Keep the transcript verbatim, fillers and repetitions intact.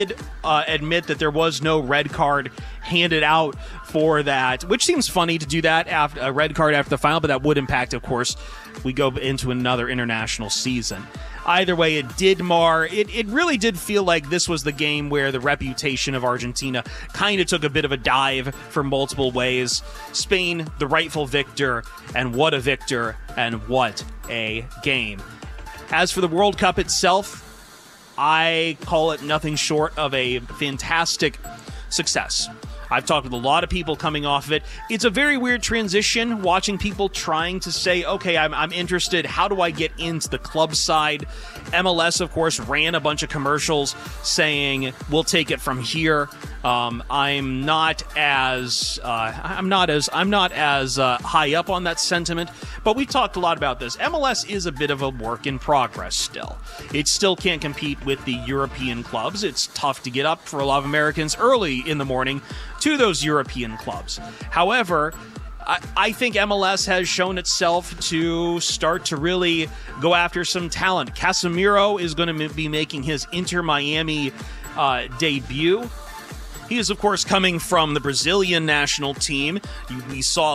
Uh, admit that there was no red card handed out for that, which seems funny to do that after a red card after the final, but that would impact, of course, we go into another international season. Either way, it did mar. It, it really did feel like this was the game where the reputation of Argentina kind of took a bit of a dive for multiple ways. Spain, the rightful victor, and what a victor, and what a game. As for the World Cup itself, I call it nothing short of a fantastic success. I've talked with a lot of people coming off of it. It's a very weird transition, watching people trying to say, okay, I'm, I'm interested. How do I get into the club side? M L S, of course, ran a bunch of commercials saying, we'll take it from here. Um, I'm not as uh, I'm not as I'm not as uh, high up on that sentiment, but we've talked a lot about this. M L S is a bit of a work in progress still. It still can't compete with the European clubs. It's tough to get up for a lot of Americans early in the morning to those European clubs. However, I, I think M L S has shown itself to start to really go after some talent. Casemiro is going to be making his Inter Miami uh, debut. He is, of course, coming from the Brazilian national team. We saw